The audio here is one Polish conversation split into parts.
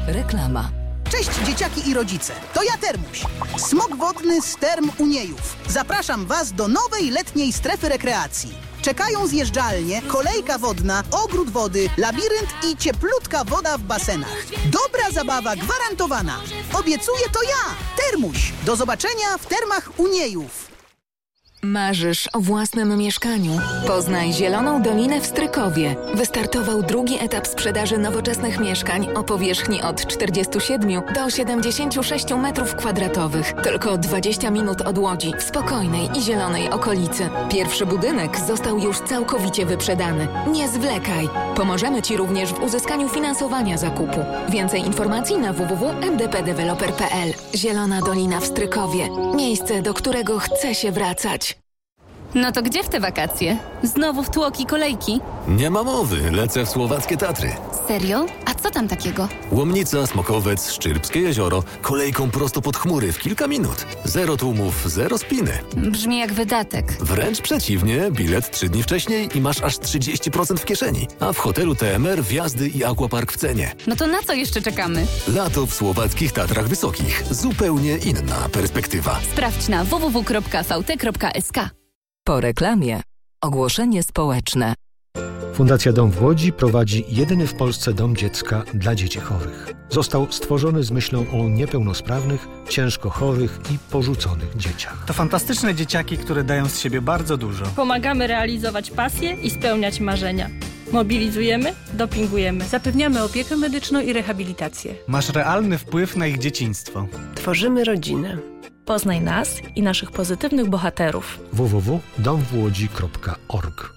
Reklama. Cześć dzieciaki i rodzice, to ja Termuś, smok wodny z Term Uniejów. Zapraszam Was do nowej letniej strefy rekreacji. Czekają zjeżdżalnie, kolejka wodna, ogród wody, labirynt i cieplutka woda w basenach. Dobra zabawa gwarantowana. Obiecuję to ja, Termuś. Do zobaczenia w Termach Uniejów. Marzysz o własnym mieszkaniu? Poznaj Zieloną Dolinę w Strykowie. Wystartował drugi etap sprzedaży nowoczesnych mieszkań o powierzchni od 47 do 76 m2. Tylko 20 minut od Łodzi, w spokojnej i zielonej okolicy. Pierwszy budynek został już całkowicie wyprzedany. Nie zwlekaj! Pomożemy Ci również w uzyskaniu finansowania zakupu. Więcej informacji na www.mdpdeveloper.pl. Zielona Dolina w Strykowie. Miejsce, do którego chce się wracać. No to gdzie w te wakacje? Znowu w tłoki kolejki? Nie ma mowy, lecę w słowackie Tatry. Serio? A co tam takiego? Łomnica, Smokowiec, Szczyrbskie jezioro, kolejką prosto pod chmury w kilka minut. Zero tłumów, zero spiny. Brzmi jak wydatek. Wręcz przeciwnie, bilet 3 dni wcześniej i masz aż 30% w kieszeni. A w hotelu TMR wjazdy i aquapark w cenie. No to na co jeszcze czekamy? Lato w słowackich Tatrach Wysokich. Zupełnie inna perspektywa. Sprawdź na www.vt.sk. Po reklamie. Ogłoszenie społeczne. Fundacja Dom w Łodzi prowadzi jedyny w Polsce dom dziecka dla dzieci chorych. Został stworzony z myślą o niepełnosprawnych, ciężko chorych i porzuconych dzieciach. To fantastyczne dzieciaki, które dają z siebie bardzo dużo. Pomagamy realizować pasje i spełniać marzenia. Mobilizujemy, dopingujemy. Zapewniamy opiekę medyczną i rehabilitację. Masz realny wpływ na ich dzieciństwo. Tworzymy rodzinę. Poznaj nas i naszych pozytywnych bohaterów. www.domwłodzi.org.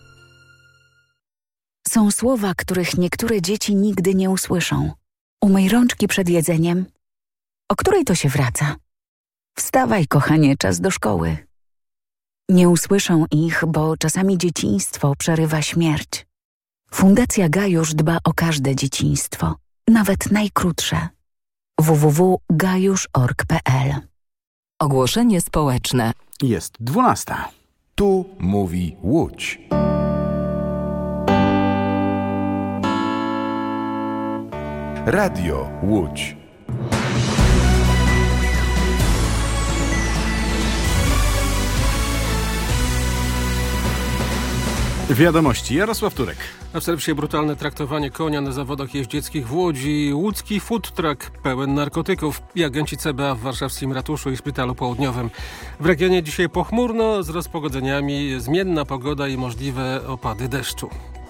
Są słowa, których niektóre dzieci nigdy nie usłyszą. Umyj rączki przed jedzeniem. O której to się wraca? Wstawaj, kochanie, czas do szkoły. Nie usłyszą ich, bo czasami dzieciństwo przerywa śmierć. Fundacja Gajusz dba o każde dzieciństwo, nawet najkrótsze. www.gajusz.org.pl. Ogłoszenie społeczne. Jest 12. Tu mówi Łódź. Radio Łódź. Wiadomości. Jarosław Turek. A w serwisie brutalne traktowanie konia na zawodach jeździeckich w Łodzi, łódzki food truck pełen narkotyków i agenci CBA w warszawskim ratuszu i szpitalu południowym. W regionie dzisiaj pochmurno z rozpogodzeniami, zmienna pogoda i możliwe opady deszczu.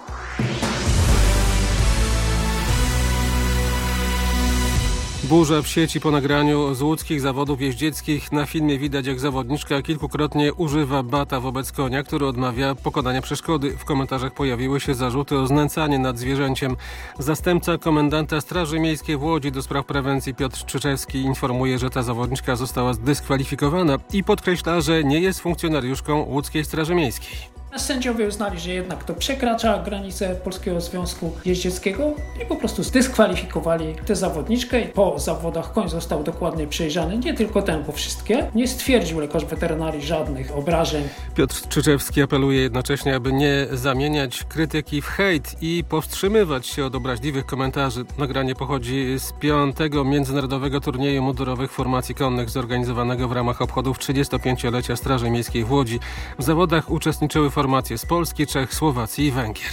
Burza w sieci po nagraniu z łódzkich zawodów jeździeckich. Na filmie widać, jak zawodniczka kilkukrotnie używa bata wobec konia, który odmawia pokonania przeszkody. W komentarzach pojawiły się zarzuty o znęcanie nad zwierzęciem. Zastępca komendanta Straży Miejskiej w Łodzi do spraw prewencji Piotr Czyczewski informuje, że ta zawodniczka została zdyskwalifikowana i podkreśla, że nie jest funkcjonariuszką łódzkiej Straży Miejskiej. Sędziowie uznali, że jednak to przekracza granice Polskiego Związku Jeździeckiego i po prostu zdyskwalifikowali tę zawodniczkę. Po zawodach koń został dokładnie przejrzany, nie tylko ten, bo wszystkie. Nie stwierdził lekarz weterynarii żadnych obrażeń. Piotr Czyczewski apeluje jednocześnie, aby nie zamieniać krytyki w hejt i powstrzymywać się od obraźliwych komentarzy. Nagranie pochodzi z 5. Międzynarodowego Turnieju Mundurowych Formacji Konnych zorganizowanego w ramach obchodów 35-lecia Straży Miejskiej w Łodzi. W zawodach uczestniczyły formacje z Polski, Czech, Słowacji i Węgier.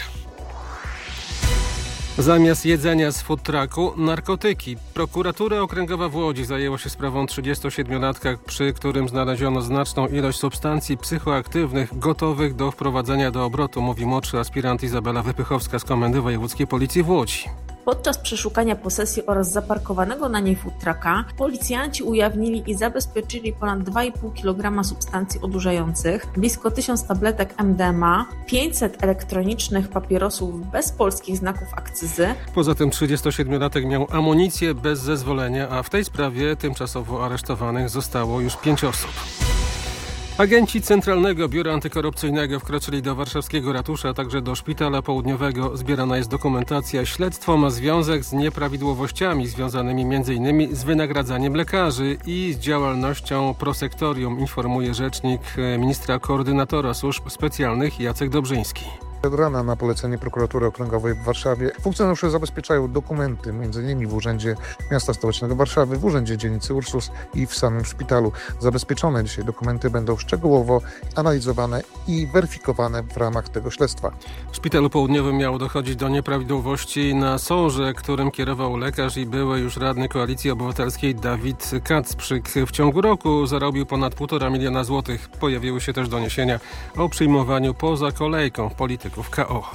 Zamiast jedzenia z food trucku narkotyki. Prokuratura Okręgowa w Łodzi zajęła się sprawą 37-latka, przy którym znaleziono znaczną ilość substancji psychoaktywnych gotowych do wprowadzenia do obrotu, mówi młodszy aspirant Izabela Wypychowska z Komendy Wojewódzkiej Policji w Łodzi. Podczas przeszukania posesji oraz zaparkowanego na niej food trucka policjanci ujawnili i zabezpieczyli ponad 2,5 kg substancji odurzających, blisko 1000 tabletek MDMA, 500 elektronicznych papierosów bez polskich znaków akcyzy. Poza tym 37-latek miał amunicję bez zezwolenia, a w tej sprawie tymczasowo aresztowanych zostało już 5 osób. Agenci Centralnego Biura Antykorupcyjnego wkroczyli do warszawskiego ratusza, a także do szpitala południowego. Zbierana jest dokumentacja. Śledztwo ma związek z nieprawidłowościami związanymi m.in. z wynagradzaniem lekarzy i z działalnością prosektorium, informuje rzecznik ministra koordynatora służb specjalnych Jacek Dobrzyński. Od rana na polecenie Prokuratury Okręgowej w Warszawie funkcjonariusze zabezpieczają dokumenty, m.in. w Urzędzie Miasta Stołecznego Warszawy, w Urzędzie Dzielnicy Ursus i w samym szpitalu. Zabezpieczone dzisiaj dokumenty będą szczegółowo analizowane i weryfikowane w ramach tego śledztwa. W Szpitalu Południowym miało dochodzić do nieprawidłowości na sorze, którym kierował lekarz i były już radny Koalicji Obywatelskiej Dawid Kacprzyk. W ciągu roku zarobił ponad 1,5 miliona złotych. Pojawiły się też doniesienia o przyjmowaniu poza kolejką polityków KO.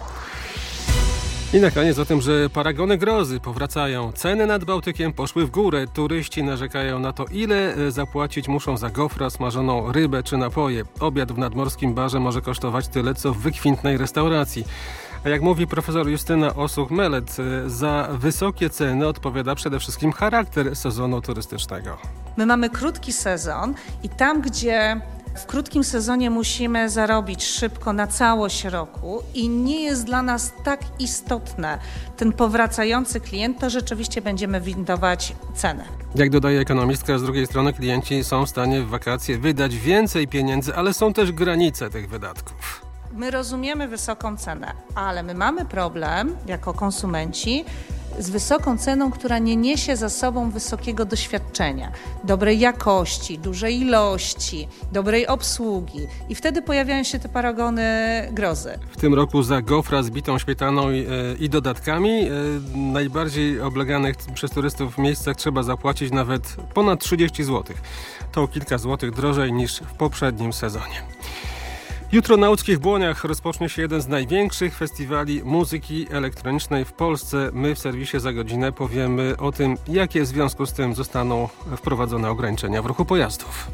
I na koniec o tym, że paragony grozy powracają. Ceny nad Bałtykiem poszły w górę. Turyści narzekają na to, ile zapłacić muszą za gofra, smażoną rybę czy napoje. Obiad w nadmorskim barze może kosztować tyle, co w wykwintnej restauracji. A jak mówi profesor Justyna Osuch-Melet, za wysokie ceny odpowiada przede wszystkim charakter sezonu turystycznego. My mamy krótki sezon i tam, gdzie w krótkim sezonie musimy zarobić szybko na całość roku i nie jest dla nas tak istotne ten powracający klient, to rzeczywiście będziemy windować cenę. Jak dodaje ekonomistka, z drugiej strony klienci są w stanie w wakacje wydać więcej pieniędzy, ale są też granice tych wydatków. My rozumiemy wysoką cenę, ale my mamy problem jako konsumenci z wysoką ceną, która nie niesie za sobą wysokiego doświadczenia, dobrej jakości, dużej ilości, dobrej obsługi i wtedy pojawiają się te paragony grozy. W tym roku za gofra z bitą śmietaną i dodatkami najbardziej obleganych przez turystów miejscach trzeba zapłacić nawet ponad 30 zł. To o kilka złotych drożej niż w poprzednim sezonie. Jutro na łódzkich Błoniach rozpocznie się jeden z największych festiwali muzyki elektronicznej w Polsce. My w serwisie Za godzinę powiemy o tym, jakie w związku z tym zostaną wprowadzone ograniczenia w ruchu pojazdów.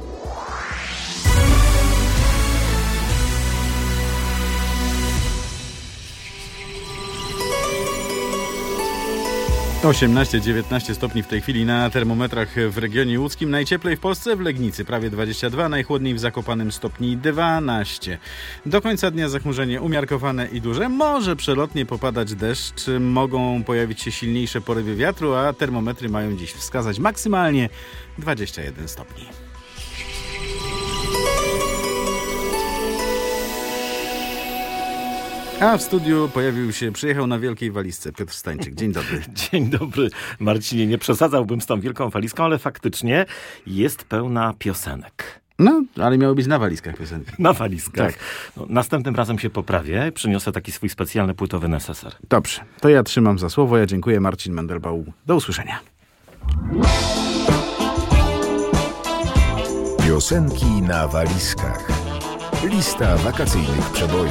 18-19 stopni w tej chwili na termometrach w regionie łódzkim. Najcieplej w Polsce w Legnicy prawie 22, najchłodniej w Zakopanem stopni 12. Do końca dnia zachmurzenie umiarkowane i duże. Może przelotnie popadać deszcz, mogą pojawić się silniejsze porywy wiatru, a termometry mają dziś wskazać maksymalnie 21 stopni. A w studiu przyjechał na wielkiej walizce Piotr Stańczyk. Dzień dobry. Dzień dobry, Marcinie. Nie przesadzałbym z tą wielką walizką, ale faktycznie jest pełna piosenek. No, ale miały być na walizkach piosenki. Na walizkach. Tak. No, następnym razem się poprawię. Przyniosę taki swój specjalny płytowy neseser. Dobrze, to ja trzymam za słowo. Ja dziękuję. Marcin Mendelbaum. Do usłyszenia. Piosenki na walizkach. Lista wakacyjnych przebojów.